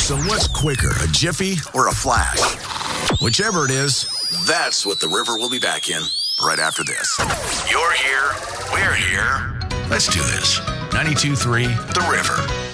So what's quicker, a Jiffy or a Flash? Whichever it is, that's what the River will be back in right after this. You're here. We're here. Let's do this. 92.3 The River.